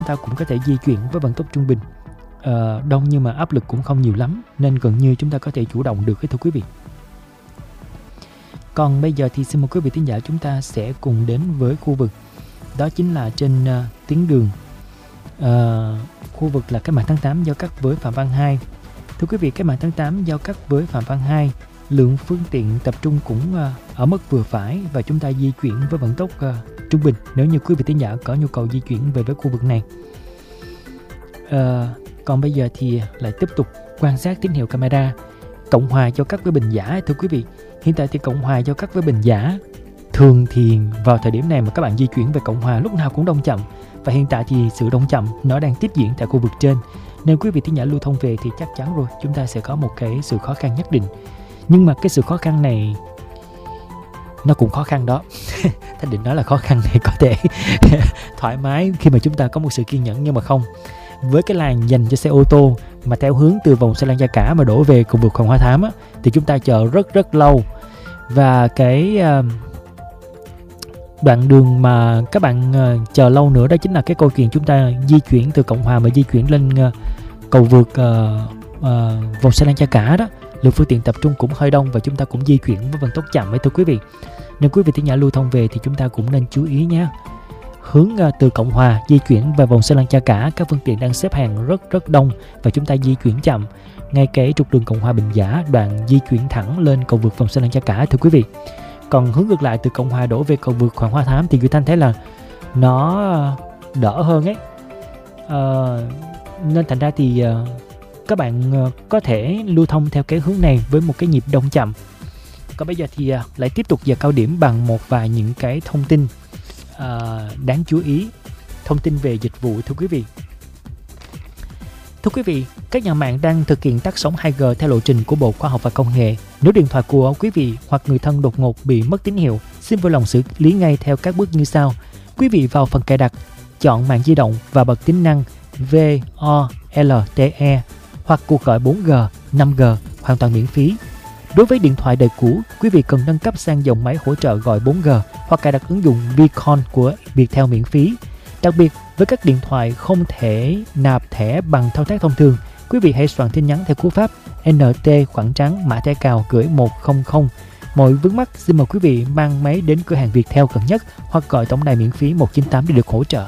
ta cũng có thể di chuyển với vận tốc trung bình. Đông nhưng mà áp lực cũng không nhiều lắm, nên gần như chúng ta có thể chủ động được, thưa quý vị. Còn bây giờ thì xin mời quý vị thính giả, chúng ta sẽ cùng đến với khu vực đó chính là trên tuyến đường khu vực là Cách mạng tháng 8 giao cắt với Phạm Văn Hai. Thưa quý vị, Cách mạng tháng 8 giao cắt với Phạm Văn Hai, lượng phương tiện tập trung cũng ở mức vừa phải và chúng ta di chuyển với vận tốc trung bình nếu như quý vị thính giả có nhu cầu di chuyển về với khu vực này. Còn bây giờ thì lại tiếp tục quan sát tín hiệu camera. Cộng Hòa giao cắt với Bình Giả. Thưa quý vị, hiện tại thì Cộng Hòa giao cắt với Bình Giả. Thường thì vào thời điểm này mà các bạn di chuyển về Cộng Hòa lúc nào cũng đông chậm, và hiện tại thì sự đông chậm nó đang tiếp diễn tại khu vực trên, nên quý vị thính giả lưu thông về thì chắc chắn rồi, chúng ta sẽ có một cái sự khó khăn nhất định. Nhưng mà cái sự khó khăn này nó cũng khó khăn đó. Thanh định nói là khó khăn này có thể thoải mái khi mà chúng ta có một sự kiên nhẫn, nhưng mà không. Với cái làn dành cho xe ô tô mà theo hướng từ vòng Xe Lăn Gia Cả mà đổ về cùng vực Hoàng Hoa Thám á, thì chúng ta chờ rất lâu. Và cái đoạn đường mà các bạn chờ lâu nữa đó chính là cái câu chuyện chúng ta di chuyển từ Cộng Hòa mà di chuyển lên cầu vượt vòng Xe Lăn Gia Cả đó. Lượng phương tiện tập trung cũng hơi đông và chúng ta cũng di chuyển với vận tốc chậm ấy, thưa quý vị. Nên quý vị thính giả lưu thông về thì chúng ta cũng nên chú ý nhé. Hướng từ Cộng Hòa di chuyển về vòng Xe Lăn Gia Cả, các phương tiện đang xếp hàng rất đông và chúng ta di chuyển chậm. Ngay cái trục đường Cộng Hòa Bình Giả, đoạn di chuyển thẳng lên cầu vượt vòng Xe Lăn Gia Cả, thưa quý vị. Còn hướng ngược lại từ Cộng Hòa đổ về cầu vượt Hoàng Hoa Thám thì Duy Thanh thấy là nó đỡ hơn ấy. Nên thành ra thì các bạn có thể lưu thông theo cái hướng này với một cái nhịp đông chậm. Còn bây giờ thì lại tiếp tục giờ cao điểm bằng một vài những cái thông tin đáng chú ý, thông tin về dịch vụ, thưa quý vị. Thưa quý vị, các nhà mạng đang thực hiện tắt sóng 2G theo lộ trình của Bộ Khoa học và Công nghệ. Nếu điện thoại của quý vị hoặc người thân đột ngột bị mất tín hiệu, xin vui lòng xử lý ngay theo các bước như sau. Quý vị vào phần cài đặt, chọn mạng di động và bật tính năng VoLTE hoặc cuộc gọi 4G, 5G hoàn toàn miễn phí. Đối với điện thoại đời cũ, quý vị cần nâng cấp sang dòng máy hỗ trợ gọi 4G hoặc cài đặt ứng dụng Vcon của Viettel miễn phí. Đặc biệt, với các điện thoại không thể nạp thẻ bằng thao tác thông thường, quý vị hãy soạn tin nhắn theo cú pháp NT khoảng trắng mã thẻ cào gửi 100. Mọi vướng mắc xin mời quý vị mang máy đến cửa hàng Viettel gần nhất hoặc gọi tổng đài miễn phí 198 để được hỗ trợ.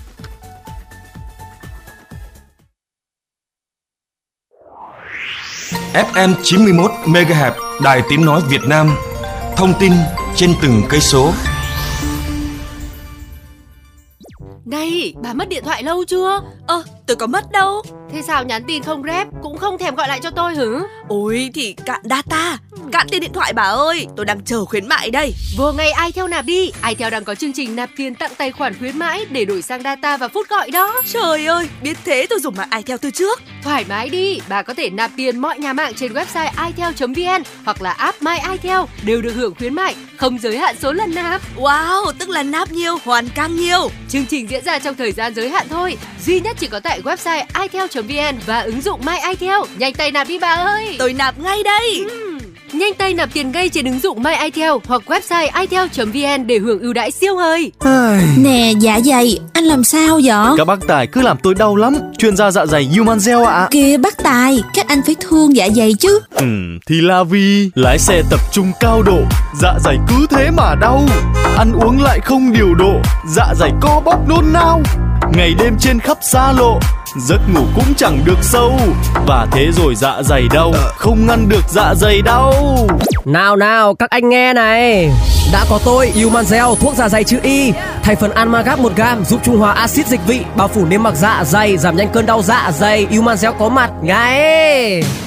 FM 91 MHz Đài Tiếng nói Việt Nam. Thông tin trên từng cây số. Này, bà mất điện thoại lâu chưa? Tôi có mất đâu. Thế sao nhắn tin không rep, cũng không thèm gọi lại cho tôi hử? Ôi thì cạn data, cạn tiền điện thoại bà ơi. Tôi đang chờ khuyến mại đây. Vô ngay iTel nạp đi. iTel đang có chương trình nạp tiền tặng tài khoản khuyến mãi để đổi sang data và phút gọi đó. Trời ơi, biết thế tôi dùng mạng iTel từ trước. Thoải mái đi, bà có thể nạp tiền mọi nhà mạng trên website itel.vn hoặc là app My iTel đều được hưởng khuyến mại, không giới hạn số lần nạp. Wow, tức là nạp nhiều, hoàn càng nhiều. Chương trình diễn ra trong thời gian giới hạn thôi, duy nhất chỉ có tại website itel.vn và ứng dụng My iTel. Nhanh tay nạp đi bà ơi. Tôi nạp ngay đây. Nhanh tay nạp tiền ngay trên ứng dụng My iTel hoặc website itel.vn để hưởng ưu đãi siêu hời. Nè dạ dày, anh làm sao vậy? Các bác Tài cứ làm tôi đau lắm. Chuyên gia dạ dày Humanzel ạ. Kìa bác Tài, các anh phải thương dạ dày chứ. Thì là vì lái xe tập trung cao độ, dạ dày cứ thế mà đau. Ăn uống lại không điều độ, dạ dày co bóp nôn nao. Ngày đêm trên khắp xa lộ, giấc ngủ cũng chẳng được sâu. Và thế rồi dạ dày đau, không ngăn được dạ dày đau. Nào các anh nghe này. Đã có tôi Humanzel, thuốc dạ dày chữ Y. Thành phần Almagap 1g giúp trung hòa axit dịch vị, bao phủ niêm mạc dạ dày, giảm nhanh cơn đau dạ dày. Humanzel có mặt ngay.